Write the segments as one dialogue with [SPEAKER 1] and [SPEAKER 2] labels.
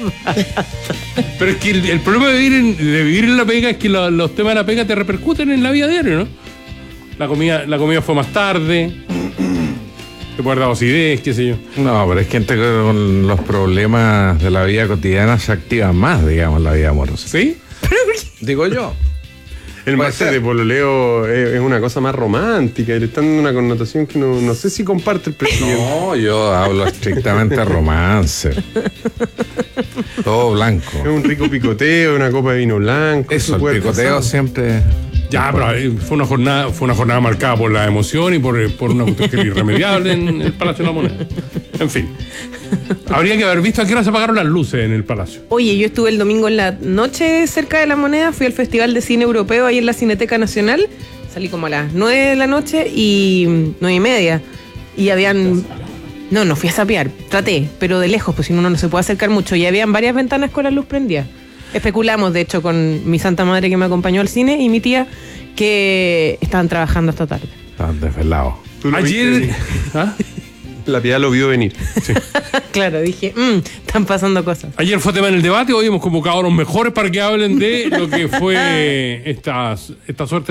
[SPEAKER 1] Pero es que el problema de vivir en la pega es que los temas de la pega te repercuten en la vida diaria, ¿no? La comida fue más tarde, te puede dar acidez, qué sé yo.
[SPEAKER 2] No, pero es que con los problemas de la vida cotidiana se activa más, digamos, la vida amorosa.
[SPEAKER 1] ¿Sí?
[SPEAKER 2] Digo yo.
[SPEAKER 3] El máster de pololeo es una cosa más romántica y le están dando una connotación que no sé si comparte el presidente.
[SPEAKER 2] No, yo hablo estrictamente de romance. Todo blanco.
[SPEAKER 3] Es un rico picoteo, una copa de vino blanco.
[SPEAKER 2] Eso, el picoteo siempre...
[SPEAKER 1] Ya, pero fue una jornada marcada por la emoción y por una cuestión que era irremediable en el Palacio de la Moneda. En fin. Habría que haber visto a qué hora se apagaron las luces en el Palacio.
[SPEAKER 4] Oye, yo estuve el domingo en la noche cerca de la Moneda, fui al Festival de Cine Europeo ahí en la Cineteca Nacional, salí como a las 9 de la noche y 9:30. Y habían... No fui a sapear, traté, pero de lejos, pues si uno no se puede acercar mucho. Y habían varias ventanas con la luz prendida. Especulamos, de hecho, con mi santa madre que me acompañó al cine y mi tía que estaban trabajando hasta tarde.
[SPEAKER 2] Estaban desvelados.
[SPEAKER 1] Ayer... ¿Ah?
[SPEAKER 3] La Piedad lo vio venir.
[SPEAKER 4] Sí. Claro, dije, están pasando cosas.
[SPEAKER 1] Ayer fue tema en el debate, hoy hemos convocado a los mejores para que hablen de lo que fue esta suerte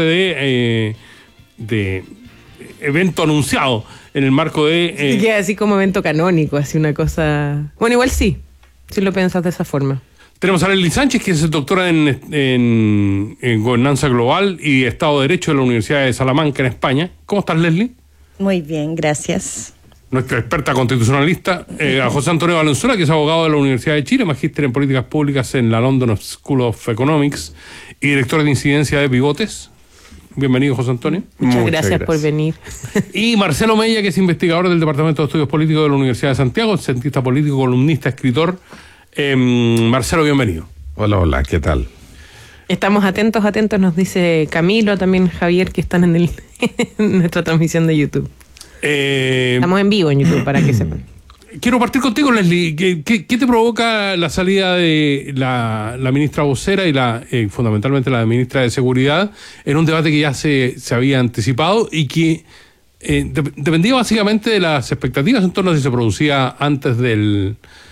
[SPEAKER 1] de evento anunciado en el marco de...
[SPEAKER 4] Sí, que así como evento canónico, así una cosa... Bueno, igual sí, si lo piensas de esa forma.
[SPEAKER 1] Tenemos a Leslie Sánchez, que es doctora en Gobernanza Global y Estado de Derecho de la Universidad de Salamanca, en España. ¿Cómo estás, Leslie?
[SPEAKER 5] Muy bien, gracias.
[SPEAKER 1] Nuestra experta constitucionalista, a José Antonio Valenzuela, que es abogado de la Universidad de Chile, magíster en Políticas Públicas en la London School of Economics y director de incidencia de Pivotes. Bienvenido, José Antonio.
[SPEAKER 4] Muchas gracias por venir.
[SPEAKER 1] Y Marcelo Mella, que es investigador del Departamento de Estudios Políticos de la Universidad de Santiago, cientista político, columnista, escritor. Marcelo, bienvenido.
[SPEAKER 2] Hola, ¿qué tal?
[SPEAKER 4] Estamos atentos, nos dice Camilo, también Javier, que están en nuestra transmisión de YouTube. Estamos en vivo en YouTube, para que sepan.
[SPEAKER 1] Quiero partir contigo, Leslie. ¿Qué te provoca la salida de la ministra vocera y fundamentalmente la ministra de Seguridad en un debate que ya se había anticipado y que dependía básicamente de las expectativas en torno a si se producía antes de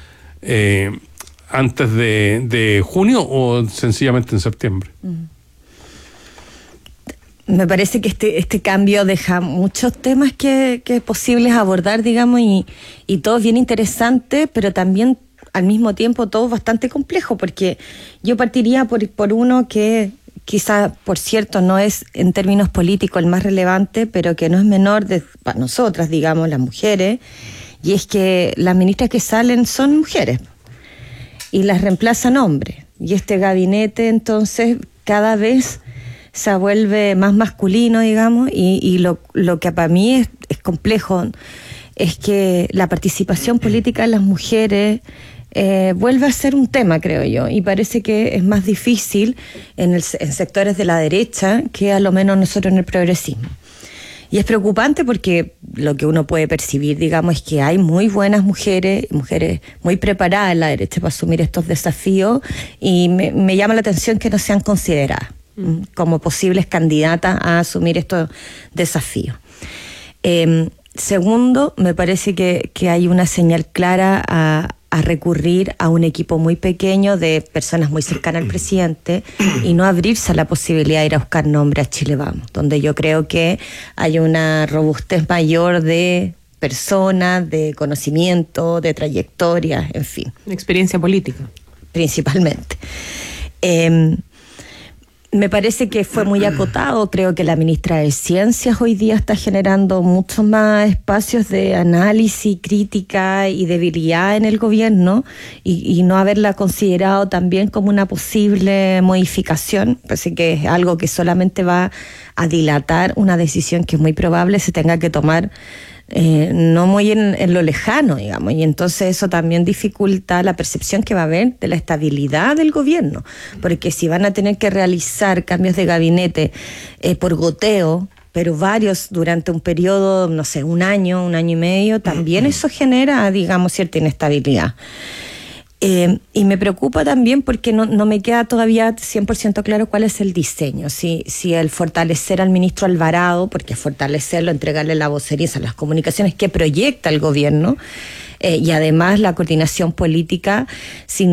[SPEAKER 1] junio o sencillamente en septiembre?
[SPEAKER 5] Me parece que este cambio deja muchos temas que posibles abordar, digamos, y todo bien interesante, pero también al mismo tiempo todo bastante complejo, porque yo partiría por uno que quizá, por cierto, no es en términos políticos el más relevante, pero que no es menor para nosotras, digamos, las mujeres, y es que las ministras que salen son mujeres y las reemplazan hombres, y este gabinete entonces cada vez se vuelve más masculino, digamos, y lo que para mí es complejo es que la participación política de las mujeres vuelve a ser un tema, creo yo, y parece que es más difícil en sectores de la derecha que a lo menos nosotros en el progresismo. Y es preocupante porque lo que uno puede percibir, digamos, es que hay muy buenas mujeres muy preparadas en la derecha para asumir estos desafíos, y me llama la atención que no sean consideradas como posibles candidatas a asumir estos desafíos. Segundo, me parece que hay una señal clara a recurrir a un equipo muy pequeño de personas muy cercanas al presidente y no abrirse a la posibilidad de ir a buscar nombres a Chile Vamos, donde yo creo que hay una robustez mayor de personas, de conocimiento, de trayectoria, en fin.
[SPEAKER 4] Experiencia política.
[SPEAKER 5] Principalmente. Me parece que fue muy acotado. Creo que la ministra de Ciencias hoy día está generando muchos más espacios de análisis, crítica y debilidad en el gobierno, y no haberla considerado también como una posible modificación. Parece que es algo que solamente va a dilatar una decisión que es muy probable se tenga que tomar no muy en lo lejano, digamos, y entonces eso también dificulta la percepción que va a haber de la estabilidad del gobierno, porque si van a tener que realizar cambios de gabinete por goteo, pero varios durante un periodo, no sé, un año y medio, también eso genera, digamos, cierta inestabilidad. Y me preocupa también porque no me queda todavía 100% claro cuál es el diseño. Si el fortalecer al ministro Alvarado, porque fortalecerlo, entregarle la vocería a las comunicaciones que proyecta el gobierno, y además la coordinación política,